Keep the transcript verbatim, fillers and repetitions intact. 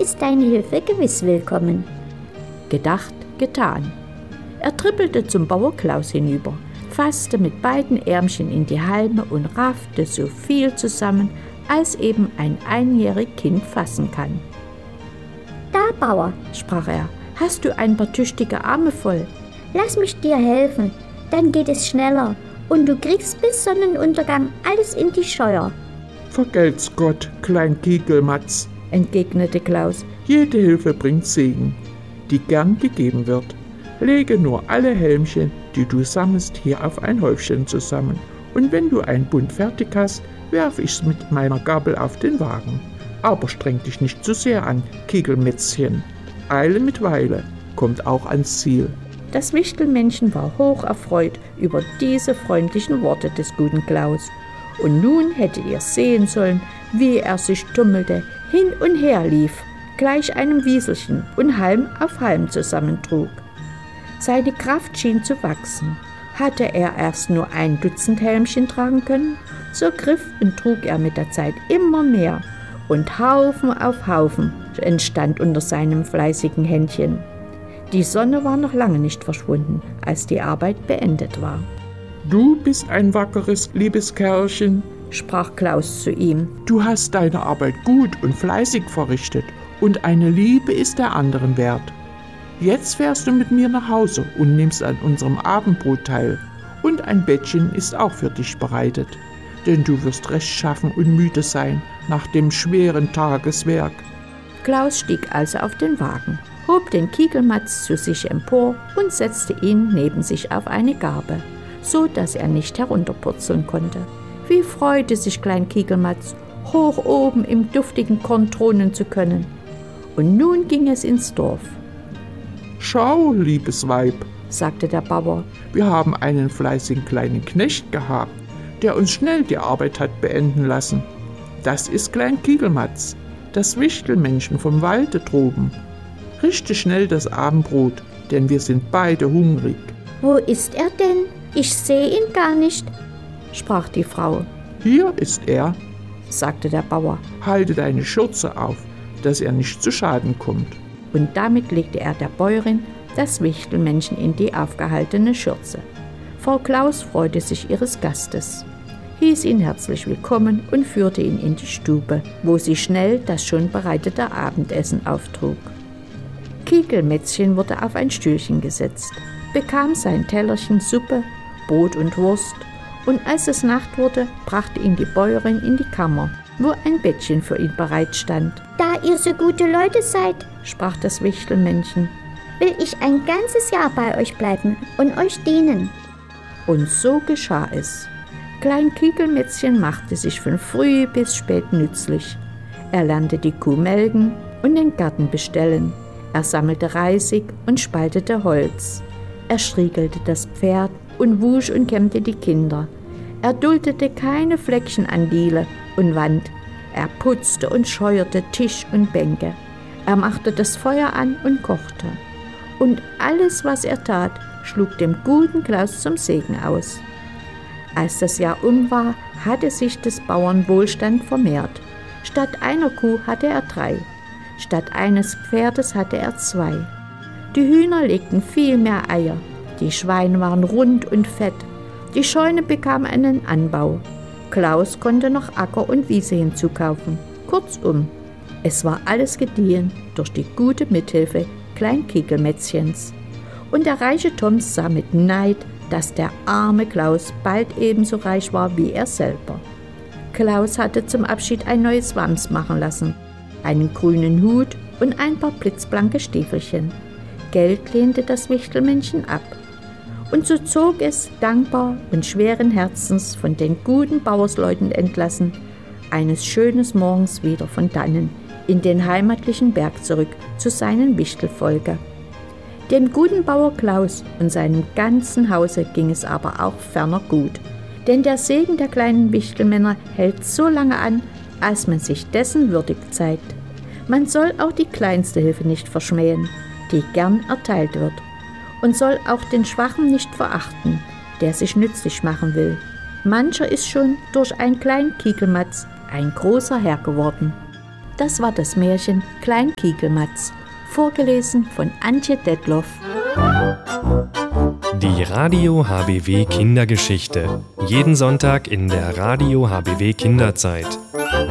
ist deine Hilfe gewiss willkommen. Gedacht, getan. Er trippelte zum Bauer Klaus hinüber, fasste mit beiden Ärmchen in die Halme und raffte so viel zusammen, als eben ein einjähriges Kind fassen kann. Da, Bauer, sprach er, hast du ein paar tüchtige Arme voll? Lass mich dir helfen, dann geht es schneller und du kriegst bis Sonnenuntergang alles in die Scheuer. Vergelt's Gott, Klein Kiegelmatz, entgegnete Klaus. Jede Hilfe bringt Segen, die gern gegeben wird. Lege nur alle Helmchen, die du sammelst, hier auf ein Häufchen zusammen. Und wenn du ein Bund fertig hast, werf ich's mit meiner Gabel auf den Wagen. Aber streng dich nicht zu sehr an, Kiegelmätzchen. Eile mit Weile, kommt auch ans Ziel. Das Wichtelmännchen war hoch erfreut über diese freundlichen Worte des guten Klaus. Und nun hättet ihr sehen sollen, wie er sich tummelte, hin und her lief, gleich einem Wieselchen und Halm auf Halm zusammentrug. Seine Kraft schien zu wachsen. Hatte er erst nur ein Dutzend Helmchen tragen können, so griff und trug er mit der Zeit immer mehr, und Haufen auf Haufen entstand unter seinem fleißigen Händchen. Die Sonne war noch lange nicht verschwunden, als die Arbeit beendet war. Du bist ein wackeres, liebes Kerlchen, sprach Klaus zu ihm. Du hast deine Arbeit gut und fleißig verrichtet, und eine Liebe ist der anderen wert. Jetzt fährst du mit mir nach Hause und nimmst an unserem Abendbrot teil. Und ein Bettchen ist auch für dich bereitet. Denn du wirst recht schaffen und müde sein nach dem schweren Tageswerk. Klaus stieg also auf den Wagen, hob den Kiegelmatz zu sich empor und setzte ihn neben sich auf eine Garbe, so dass er nicht herunterpurzeln konnte. Wie freute sich Klein Kiegelmatz, hoch oben im duftigen Korn thronen zu können. Und nun ging es ins Dorf. Schau, liebes Weib, sagte der Bauer, wir haben einen fleißigen kleinen Knecht gehabt, der uns schnell die Arbeit hat beenden lassen. Das ist Klein Kiegelmatz, das Wichtelmännchen vom Walde droben. Richte schnell das Abendbrot, denn wir sind beide hungrig. Wo ist er denn? Ich sehe ihn gar nicht, sprach die Frau. Hier ist er, sagte der Bauer. Halte deine Schürze auf, dass er nicht zu Schaden kommt. Und damit legte er der Bäuerin das Wichtelmännchen in die aufgehaltene Schürze. Frau Klaus freute sich ihres Gastes, hieß ihn herzlich willkommen und führte ihn in die Stube, wo sie schnell das schon bereitete Abendessen auftrug. Kiegelmätzchen wurde auf ein Stühlchen gesetzt, bekam sein Tellerchen Suppe, Brot und Wurst, und als es Nacht wurde, brachte ihn die Bäuerin in die Kammer, wo ein Bettchen für ihn bereit stand. Da ihr so gute Leute seid, sprach das Wichtelmännchen, will ich ein ganzes Jahr bei euch bleiben und euch dienen. Und so geschah es. Klein Kiegelmätzchen machte sich von früh bis spät nützlich. Er lernte die Kuh melken und den Garten bestellen. Er sammelte Reisig und spaltete Holz. Er striegelte das Pferd und wusch und kämmte die Kinder. Er duldete keine Fleckchen an Diele und Wand. Er putzte und scheuerte Tisch und Bänke. Er machte das Feuer an und kochte. Und alles, was er tat, schlug dem guten Klaus zum Segen aus. Als das Jahr um war, hatte sich des Bauern Wohlstand vermehrt. Statt einer Kuh hatte er drei, statt eines Pferdes hatte er zwei. Die Hühner legten viel mehr Eier, die Schweine waren rund und fett, die Scheune bekam einen Anbau. Klaus konnte noch Acker und Wiese hinzukaufen. Kurzum, es war alles gediehen durch die gute Mithilfe Klein Kiegelmätzchens. Und der reiche Tom sah mit Neid, dass der arme Klaus bald ebenso reich war wie er selber. Klaus hatte zum Abschied ein neues Wams machen lassen, einen grünen Hut und ein paar blitzblanke Stiefelchen. Geld lehnte das Wichtelmännchen ab. Und so zog es, dankbar und schweren Herzens von den guten Bauersleuten entlassen, eines schönen Morgens wieder von dannen in den heimatlichen Berg zurück zu seinem Wichtelvolke. Dem guten Bauer Klaus und seinem ganzen Hause ging es aber auch ferner gut, denn der Segen der kleinen Wichtelmänner hält so lange an, als man sich dessen würdig zeigt. Man soll auch die kleinste Hilfe nicht verschmähen, die gern erteilt wird, und soll auch den Schwachen nicht verachten, der sich nützlich machen will. Mancher ist schon durch einen kleinen Kiegelmatz ein großer Herr geworden. Das war das Märchen Klein Kiekelmatz, vorgelesen von Antje Detloff. Die Radio H B W Kindergeschichte. Jeden Sonntag in der Radio H B W Kinderzeit.